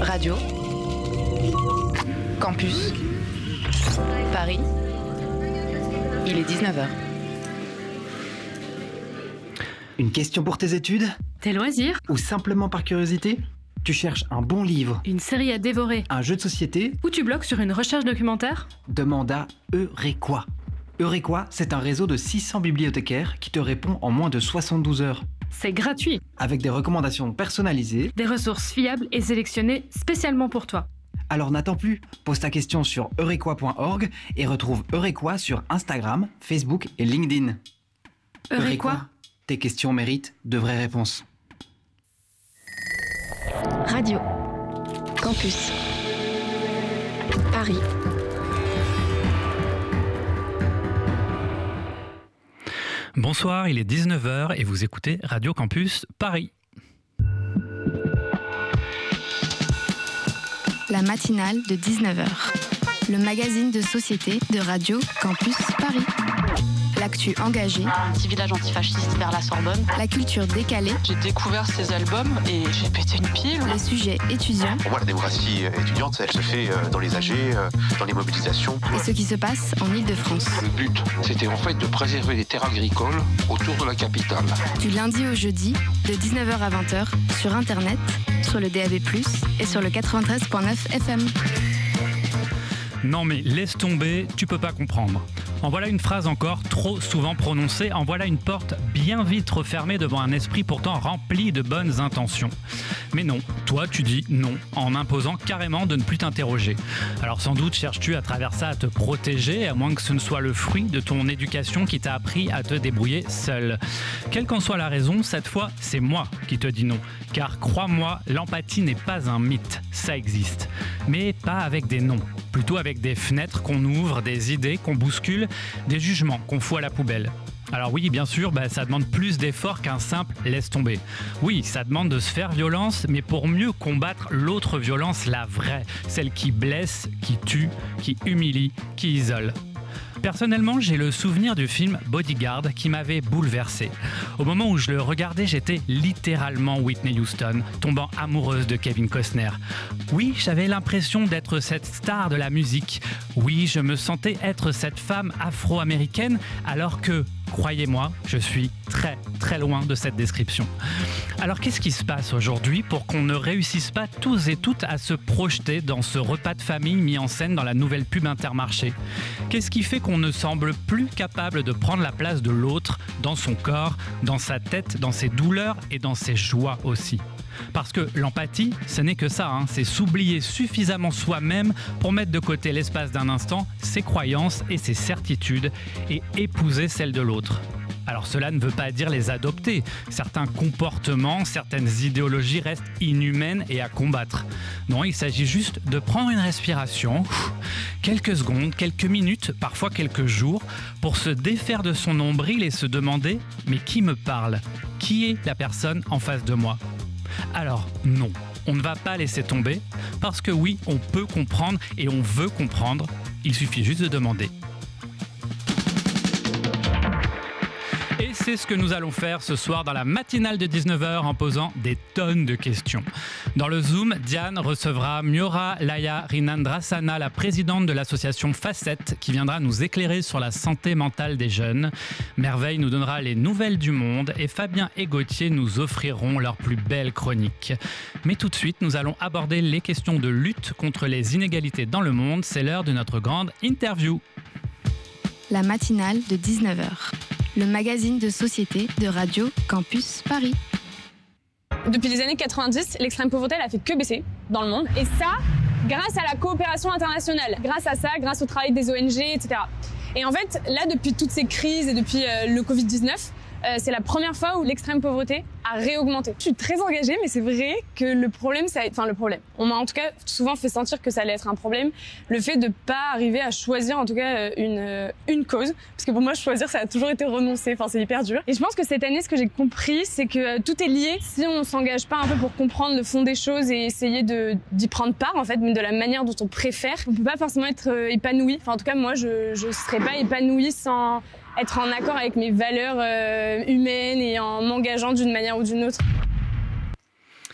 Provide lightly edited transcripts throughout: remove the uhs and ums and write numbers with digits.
Radio, Campus, Paris, il est 19h. Une question pour tes études ? Tes loisirs ? Ou simplement par curiosité ? Tu cherches un bon livre ? Une série à dévorer ? Un jeu de société ? Ou tu bloques sur une recherche documentaire ? Demande à Eurequa. Eurequa, c'est un réseau de 600 bibliothécaires qui te répond en moins de 72 heures. C'est gratuit. Avec des recommandations personnalisées, des ressources fiables et sélectionnées spécialement pour toi. Alors n'attends plus, pose ta question sur eurequa.org et retrouve Eurequa sur Instagram, Facebook et LinkedIn. Eurequa. Tes questions méritent de vraies réponses. Radio, Campus, Paris. Bonsoir, il est 19h et vous écoutez Radio Campus Paris. La matinale de 19h. Le magazine de société de Radio Campus Paris. L'actu engagée. Un petit village antifasciste vers la Sorbonne. La culture décalée. J'ai découvert ces albums et j'ai pété une pile. Les sujets étudiants. Pour moi, la démocratie étudiante, elle se fait dans les AG, dans les mobilisations. Et ce qui se passe en Île-de-France. Le but, c'était en fait de préserver les terres agricoles autour de la capitale. Du lundi au jeudi, de 19h à 20h, sur Internet, sur le DAB+, et sur le 93.9 FM. Non mais laisse tomber, tu peux pas comprendre. En voilà une phrase encore trop souvent prononcée, en voilà une porte bien vite refermée devant un esprit pourtant rempli de bonnes intentions. Mais non, toi tu dis non, en imposant carrément de ne plus t'interroger. Alors sans doute cherches-tu à travers ça à te protéger, à moins que ce ne soit le fruit de ton éducation qui t'a appris à te débrouiller seul. Quelle qu'en soit la raison, cette fois c'est moi qui te dis non. Car crois-moi, l'empathie n'est pas un mythe, ça existe. Mais pas avec des noms, plutôt avec des fenêtres qu'on ouvre, des idées qu'on bouscule, des jugements qu'on fout à la poubelle. Alors oui, bien sûr, ça demande plus d'efforts qu'un simple « laisse tomber ». Oui, ça demande de se faire violence, mais pour mieux combattre l'autre violence, la vraie, celle qui blesse, qui tue, qui humilie, qui isole. Personnellement, j'ai le souvenir du film Bodyguard qui m'avait bouleversé. Au moment où je le regardais, j'étais littéralement Whitney Houston, tombant amoureuse de Kevin Costner. Oui, j'avais l'impression d'être cette star de la musique. Oui, je me sentais être cette femme afro-américaine, alors que, croyez-moi, je suis très très loin de cette description. Alors qu'est-ce qui se passe aujourd'hui pour qu'on ne réussisse pas tous et toutes à se projeter dans ce repas de famille mis en scène dans la nouvelle pub Intermarché ? Qu'est-ce qui fait qu'on ne semble plus capable de prendre la place de l'autre dans son corps, dans sa tête, dans ses douleurs et dans ses joies aussi ? Parce que l'empathie, ce n'est que ça, c'est s'oublier suffisamment soi-même pour mettre de côté l'espace d'un instant ses croyances et ses certitudes et épouser celles de l'autre. Alors cela ne veut pas dire les adopter. Certains comportements, certaines idéologies restent inhumaines et à combattre. Non, il s'agit juste de prendre une respiration, quelques secondes, quelques minutes, parfois quelques jours, pour se défaire de son nombril et se demander « mais qui me parle ? Qui est la personne en face de moi ?» Alors non, on ne va pas laisser tomber, parce que oui, on peut comprendre et on veut comprendre, il suffit juste de demander. Et c'est ce que nous allons faire ce soir dans la matinale de 19h en posant des tonnes de questions. Dans le Zoom, Diane recevra Miora Laya Rinandrasana, la présidente de l'association Facette, qui viendra nous éclairer sur la santé mentale des jeunes. Merveille nous donnera les nouvelles du monde et Fabien et Gauthier nous offriront leurs plus belles chroniques. Mais tout de suite, nous allons aborder les questions de lutte contre les inégalités dans le monde. C'est l'heure de notre grande interview. La matinale de 19h. Le magazine de société de Radio Campus Paris. Depuis les années 90, l'extrême pauvreté, elle a fait que baisser dans le monde. Et ça, grâce à la coopération internationale. Grâce à ça, grâce au travail des ONG, etc. Et en fait, là, depuis toutes ces crises et depuis le Covid-19, c'est la première fois où l'extrême pauvreté a réaugmenté. Je suis très engagée, mais c'est vrai que le problème, on m'a en tout cas souvent fait sentir que ça allait être un problème, le fait de pas arriver à choisir en tout cas une cause, parce que pour moi choisir ça a toujours été renoncer, c'est hyper dur. Et je pense que cette année, ce que j'ai compris, c'est que tout est lié. Si on s'engage pas un peu pour comprendre le fond des choses et essayer d'y prendre part en fait, mais de la manière dont on préfère, on peut pas forcément être épanoui. En tout cas moi je serais pas épanouie sans être en accord avec mes valeurs humaines et en m'engageant d'une manière ou d'une autre.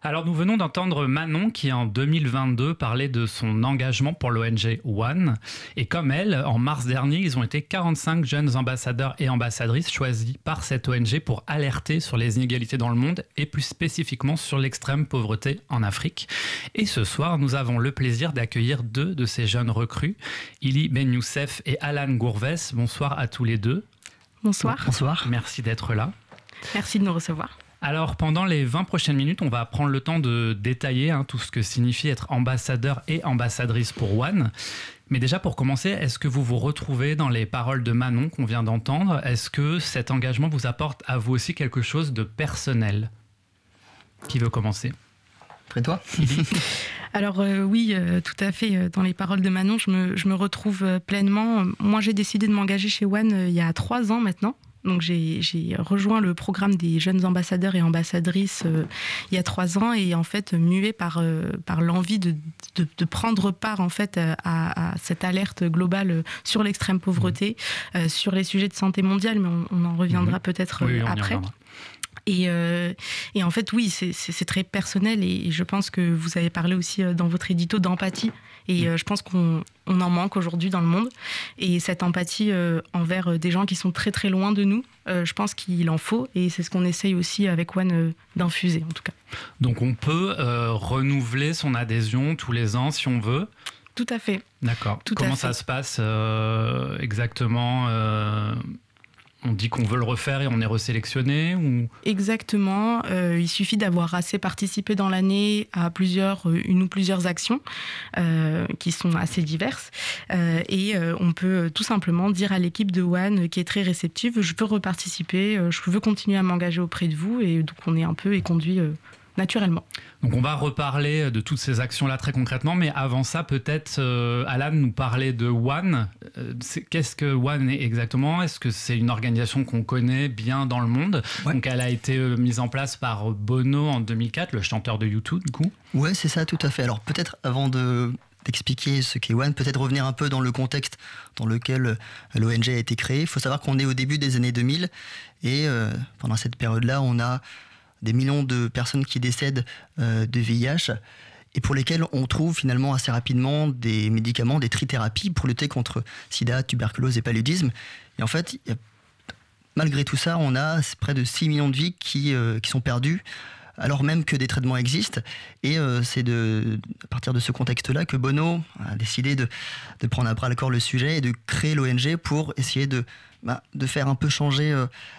Alors nous venons d'entendre Manon qui en 2022 parlait de son engagement pour l'ONG One. Et comme elle, en mars dernier, ils ont été 45 jeunes ambassadeurs et ambassadrices choisis par cette ONG pour alerter sur les inégalités dans le monde et plus spécifiquement sur l'extrême pauvreté en Afrique. Et ce soir, nous avons le plaisir d'accueillir 2 de ces jeunes recrues, Ili Ben Youssef et Alan Gourves. Bonsoir à tous les 2. Bonsoir. Bonsoir. Merci d'être là. Merci de nous recevoir. Alors, pendant les 20 prochaines minutes, on va prendre le temps de détailler tout ce que signifie être ambassadeur et ambassadrice pour One. Mais déjà, pour commencer, est-ce que vous vous retrouvez dans les paroles de Manon qu'on vient d'entendre ? Est-ce que cet engagement vous apporte à vous aussi quelque chose de personnel ? Qui veut commencer ? Après toi ? Alors oui, tout à fait. Dans les paroles de Manon, je me retrouve pleinement. Moi, j'ai décidé de m'engager chez One il y a 3 ans maintenant. Donc j'ai rejoint le programme des jeunes ambassadeurs et ambassadrices il y a 3 ans et en fait mué par l'envie de prendre part en fait à cette alerte globale sur l'extrême pauvreté, sur les sujets de santé mondiale, mais on en reviendra peut-être après. Et en fait, oui, c'est très personnel et je pense que vous avez parlé aussi dans votre édito d'empathie. Et je pense qu'on en manque aujourd'hui dans le monde. Et cette empathie envers des gens qui sont très très loin de nous, je pense qu'il en faut. Et c'est ce qu'on essaye aussi avec One d'infuser en tout cas. Donc on peut renouveler son adhésion tous les ans si on veut ? Tout à fait. D'accord. Comment ça se passe exactement On dit qu'on veut le refaire et on est resélectionné ou... Exactement. Il suffit d'avoir assez participé dans l'année à une ou plusieurs actions qui sont assez diverses. Et on peut tout simplement dire à l'équipe de One qui est très réceptive, je veux reparticiper, je veux continuer à m'engager auprès de vous. Et donc on est un peu éconduit naturellement. Donc on va reparler de toutes ces actions-là très concrètement, mais avant ça, peut-être Alan nous parlait de One. Qu'est-ce que One est exactement ? Est-ce que c'est une organisation qu'on connaît bien dans le monde ? Donc elle a été mise en place par Bono en 2004, le chanteur de U2 du coup. Ouais, c'est ça, tout à fait. Alors peut-être avant d'expliquer ce qu'est One, peut-être revenir un peu dans le contexte dans lequel l'ONG a été créée. Il faut savoir qu'on est au début des années 2000 et pendant cette période-là, on a des millions de personnes qui décèdent de VIH et pour lesquelles on trouve finalement assez rapidement des médicaments, des trithérapies pour lutter contre sida, tuberculose et paludisme. Et en fait, malgré tout ça, on a près de 6 millions de vies qui sont perdues alors même que des traitements existent. Et c'est à partir de ce contexte-là que Bono a décidé de prendre à bras-le-corps le sujet et de créer l'ONG pour essayer de faire un peu changer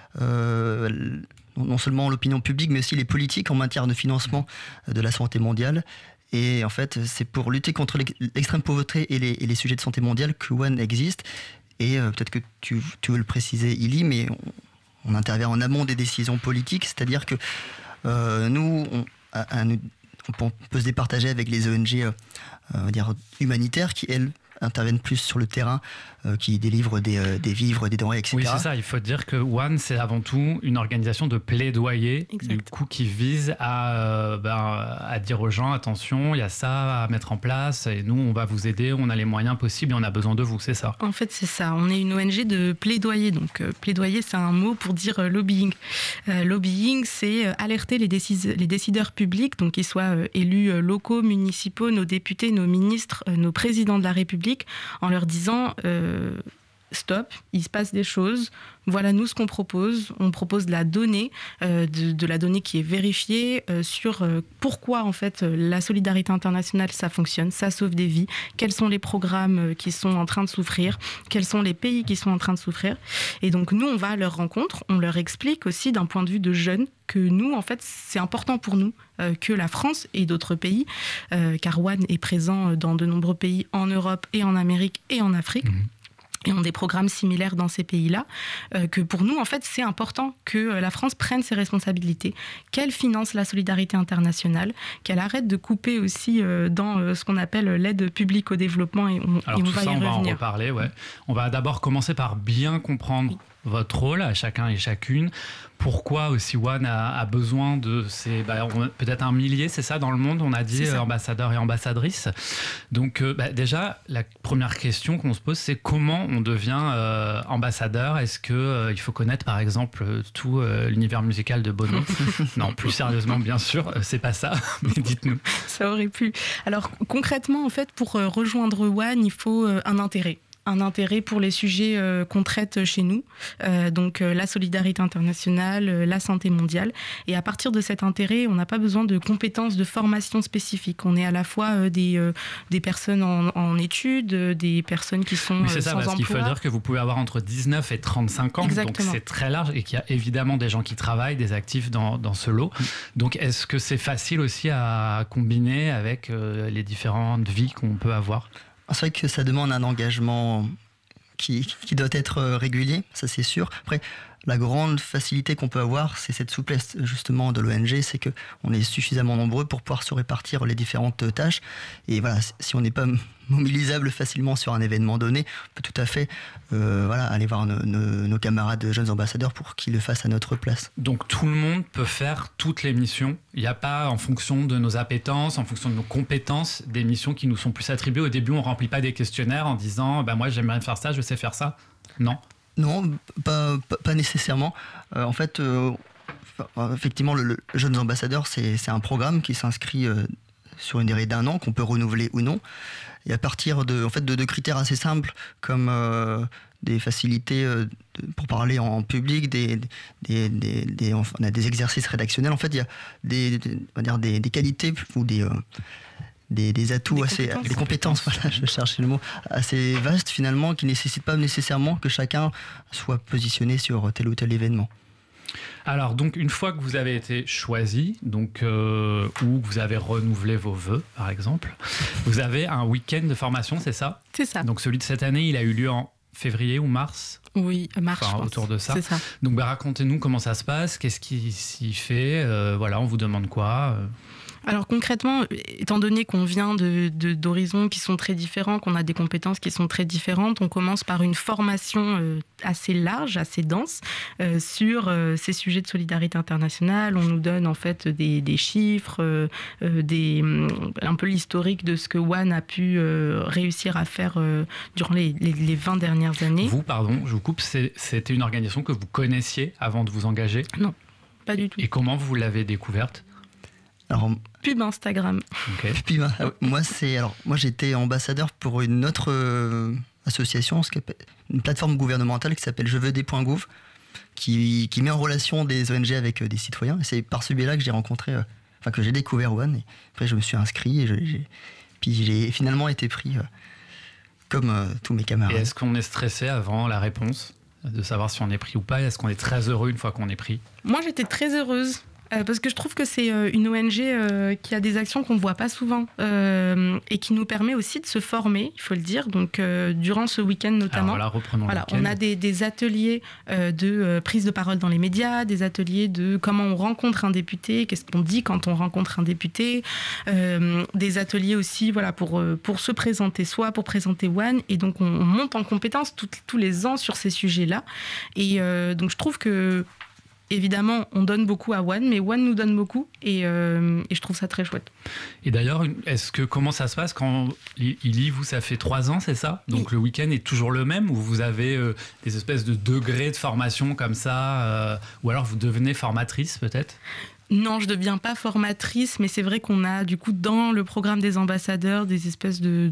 non seulement l'opinion publique, mais aussi les politiques en matière de financement de la santé mondiale. Et en fait, c'est pour lutter contre l'extrême pauvreté et les sujets de santé mondiale que One existe. Et peut-être que tu veux le préciser, Ili, mais on intervient en amont des décisions politiques, c'est-à-dire que nous, on peut se départager avec les ONG on va dire humanitaires qui, elles, interviennent plus sur le terrain, qui délivrent des vivres, des denrées, etc. Oui, c'est ça. Il faut dire que One, c'est avant tout une organisation de plaidoyer, du coup, qui vise à dire aux gens, attention, il y a ça à mettre en place, et nous, on va vous aider, on a les moyens possibles, et on a besoin de vous, c'est ça. En fait, c'est ça. On est une ONG de plaidoyer. Donc, plaidoyer, c'est un mot pour dire lobbying. Lobbying, c'est alerter les décideurs publics, donc qu'ils soient élus locaux, municipaux, nos députés, nos ministres, nos présidents de la République, en leur disant stop, il se passe des choses, voilà nous ce qu'on propose. On propose de la donnée, de la donnée qui est vérifiée sur pourquoi en fait la solidarité internationale ça fonctionne, ça sauve des vies, quels sont les programmes qui sont en train de souffrir, quels sont les pays qui sont en train de souffrir. Et donc nous on va à leur rencontre, on leur explique aussi d'un point de vue de jeunes que nous en fait c'est important pour nous que la France et d'autres pays, car One est présent dans de nombreux pays en Europe et en Amérique et en Afrique. Et ont des programmes similaires dans ces pays-là, que pour nous, en fait, c'est important que la France prenne ses responsabilités, qu'elle finance la solidarité internationale, qu'elle arrête de couper aussi dans ce qu'on appelle l'aide publique au développement. Et on va y revenir. On va en reparler, ouais. On va d'abord commencer par bien comprendre votre rôle à chacun et chacune. Pourquoi aussi One a besoin de ces... peut-être 1 millier, c'est ça, dans le monde, on a dit, ambassadeurs et ambassadrices. Donc déjà, la première question qu'on se pose, c'est comment on devient ambassadeur. Est-ce qu'il faut connaître, par exemple, tout l'univers musical de Bono? Non, plus sérieusement, bien sûr, c'est pas ça, mais dites-nous. Ça aurait pu. Alors, concrètement, en fait, pour rejoindre One, il faut un intérêt pour les sujets qu'on traite chez nous, donc la solidarité internationale, la santé mondiale. Et à partir de cet intérêt, on n'a pas besoin de compétences de formation spécifiques. On est à la fois des personnes en études, des personnes qui sont c'est ça, sans parce emploi. qu'il faut dire que vous pouvez avoir entre 19 et 35 ans, Exactement. Donc c'est très large et qu'il y a évidemment des gens qui travaillent, des actifs dans ce lot. Donc est-ce que c'est facile aussi à combiner avec les différentes vies qu'on peut avoir ? C'est vrai que ça demande un engagement qui doit être régulier, ça c'est sûr. Après, la grande facilité qu'on peut avoir, c'est cette souplesse justement de l'ONG, c'est qu'on est suffisamment nombreux pour pouvoir se répartir les différentes tâches. Et voilà, si on n'est pas mobilisable facilement sur un événement donné, on peut tout à fait aller voir nos camarades jeunes ambassadeurs pour qu'ils le fassent à notre place. Donc tout le monde peut faire toutes les missions. Il n'y a pas, en fonction de nos appétences, en fonction de nos compétences, des missions qui nous sont plus attribuées. Au début, on ne remplit pas des questionnaires en disant moi j'aimerais faire ça, je sais faire ça. Non, pas nécessairement. En fait, effectivement, le Jeunes Ambassadeurs, c'est un programme qui s'inscrit sur une durée d'1 an, qu'on peut renouveler ou non. Et à partir de critères assez simples, comme des facilités pour parler en public, on a des exercices rédactionnels. En fait, il y a des qualités ou des atouts des compétences, voilà, je cherchais le mot, assez vastes finalement, qui ne nécessitent pas nécessairement que chacun soit positionné sur tel ou tel événement. Alors donc une fois que vous avez été choisi, ou que vous avez renouvelé vos vœux par exemple, vous avez un week-end de formation, c'est ça ? C'est ça. Donc celui de cette année, il a eu lieu en février ou mars ? Oui, mars, je pense. Autour de ça. C'est ça. Donc racontez-nous comment ça se passe, qu'est-ce qui s'y fait, on vous demande quoi Alors concrètement, étant donné qu'on vient d'horizons qui sont très différents, qu'on a des compétences qui sont très différentes, on commence par une formation assez large, assez dense sur ces sujets de solidarité internationale. On nous donne en fait des chiffres, un peu l'historique de ce que One a pu réussir à faire durant les 20 dernières années. Vous, pardon, je vous coupe, c'était une organisation que vous connaissiez avant de vous engager ? Non, pas du tout. Et comment vous l'avez découverte ? Alors, pub Instagram. Okay. Moi, j'étais ambassadeur pour une autre association, une plateforme gouvernementale qui s'appelle jeveuxdes.gouv, qui met en relation des ONG avec des citoyens. Et c'est par ce biais-là que j'ai découvert One. Et après, je me suis inscrit et puis j'ai finalement été pris comme tous mes camarades. Et est-ce qu'on est stressé avant la réponse, de savoir si on est pris ou pas ? Est-ce qu'on est très heureux une fois qu'on est pris ? Moi, j'étais très heureuse. Parce que je trouve que c'est une ONG qui a des actions qu'on ne voit pas souvent et qui nous permet aussi de se former, il faut le dire. Donc, durant ce week-end notamment, reprenons le week-end. On a des ateliers de prise de parole dans les médias, des ateliers de comment on rencontre un député, qu'est-ce qu'on dit quand on rencontre un député, des ateliers aussi pour se présenter soi, pour présenter One. Et donc, on monte en compétence tous les ans sur ces sujets-là. Et donc, je trouve que évidemment, on donne beaucoup à One, mais One nous donne beaucoup et je trouve ça très chouette. Et d'ailleurs, comment ça se passe quand vous, ça fait 3 ans, c'est ça ? Donc le week-end est toujours le même ou vous avez des espèces de degrés de formation comme ça ou alors vous devenez formatrice peut-être ? Non, je ne deviens pas formatrice, mais c'est vrai qu'on a du coup dans le programme des ambassadeurs des espèces de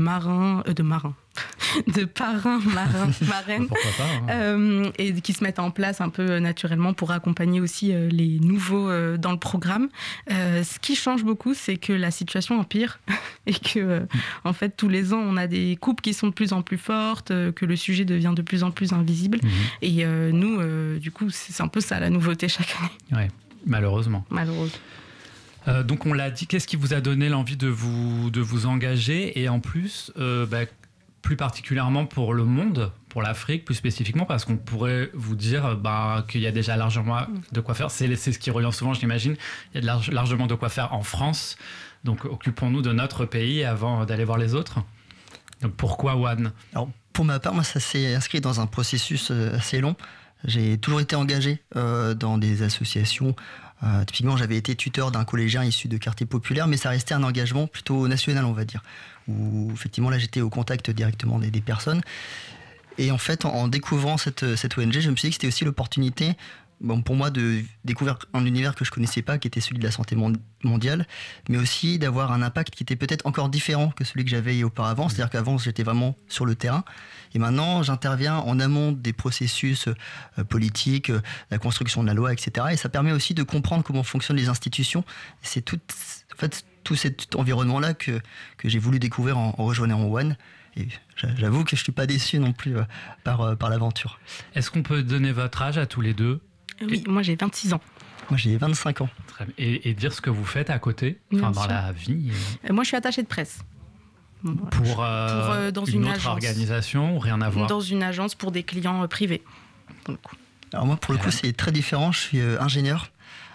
parrains, marraines, et qui se mettent en place un peu naturellement pour accompagner aussi les nouveaux dans le programme. Ce qui change beaucoup, c'est que la situation empire et que en fait tous les ans on a des coupes qui sont de plus en plus fortes, que le sujet devient de plus en plus invisible. Et nous, du coup, c'est un peu ça la nouveauté chaque année. Ouais. Malheureusement. Donc on l'a dit, qu'est-ce qui vous a donné l'envie de vous engager et en plus, plus particulièrement pour le monde, pour l'Afrique plus spécifiquement, parce qu'on pourrait vous dire qu'il y a déjà largement de quoi faire. C'est ce qui revient souvent, je l'imagine. Il y a largement de quoi faire en France. Donc occupons-nous de notre pays avant d'aller voir les autres. Donc pourquoi One ? Alors Pour ma part, moi, ça s'est inscrit dans un processus assez long. J'ai toujours été engagé dans des associations. Typiquement, j'avais été tuteur d'un collégien issu de quartiers populaires, mais ça restait un engagement plutôt national, on va dire. Où effectivement, là, j'étais au contact directement des personnes. Et en fait, en découvrant cette ONG, je me suis dit que c'était aussi l'opportunité pour moi de découvrir un univers que je ne connaissais pas, qui était celui de la santé mondiale, mais aussi d'avoir un impact qui était peut-être encore différent que celui que j'avais auparavant. C'est-à-dire qu'avant, j'étais vraiment sur le terrain. Et maintenant, j'interviens en amont des processus politiques, la construction de la loi, etc. Et ça permet aussi de comprendre comment fonctionnent les institutions. Et c'est tout cet environnement-là que j'ai voulu découvrir en rejoignant One. Et j'avoue que je ne suis pas déçu non plus par l'aventure. Est-ce qu'on peut donner votre âge à tous les deux ? Oui, moi j'ai 26 ans. Moi j'ai 25 ans. Très bien. Et dire ce que vous faites à côté, dans la vie. Moi je suis attachée de presse. Pour dans une autre agence. Organisation ou rien à voir ? Dans une agence pour des clients privés. Alors moi pour le coup c'est très différent, je suis ingénieur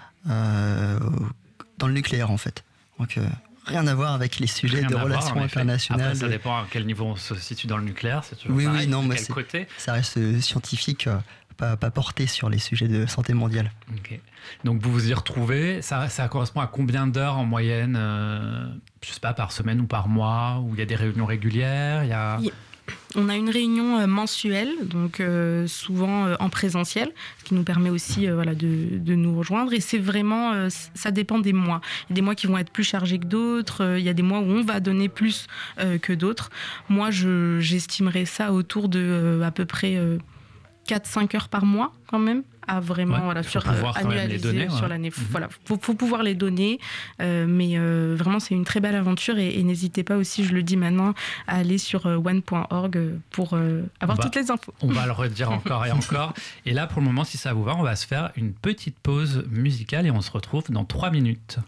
dans le nucléaire en fait. Donc rien à voir avec les sujets de relations internationales. Après ça dépend à quel niveau on se situe dans le nucléaire, c'est toujours oui, pareil, non, de moi quel côté ? Ça reste scientifique, pas porté sur les sujets de santé mondiale. Okay. Donc vous vous y retrouvez, ça correspond à combien d'heures en moyenne, je sais pas, par semaine ou par mois, où il y a des réunions régulières, On a une réunion mensuelle, donc souvent en présentiel, ce qui nous permet aussi de nous rejoindre. Et c'est vraiment, ça dépend des mois. Il y a des mois qui vont être plus chargés que d'autres. Il y a des mois où on va donner plus que d'autres. Moi, j'estimerais ça autour de à peu près 4-5 heures par mois quand même, à vraiment annualiser sur l'année. Voilà, faut pouvoir les donner, mais vraiment c'est une très belle aventure et n'hésitez pas aussi, je le dis maintenant, à aller sur one.org pour avoir toutes les infos. On va le redire encore et encore. Et là pour le moment, si ça vous va, on va se faire une petite pause musicale et on se retrouve dans 3 minutes.